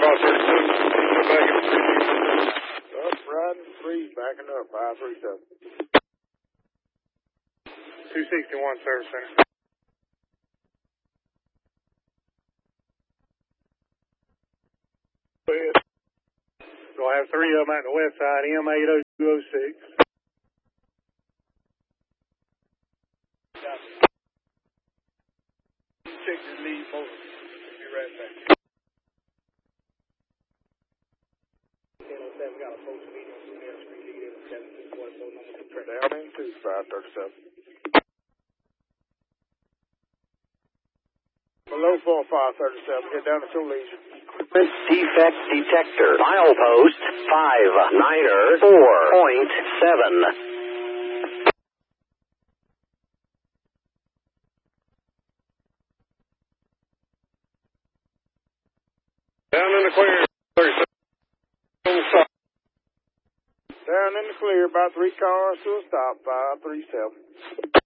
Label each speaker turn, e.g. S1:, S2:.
S1: Up, riding, 3, backing up, 537.
S2: 261 Service Center. We'll have 3 of them at the west side, M80206. Check your lead motor. Be right back. 1007 got a post meeting on Sunday Street, lead in 1744, number 2.
S1: Down into 537. Below 4537, get down to two leisure.
S3: Defect detector. Milepost 59er 4.7.
S2: Down in the clear. 37.
S1: Down in the clear, about 3 cars to a stop, 537.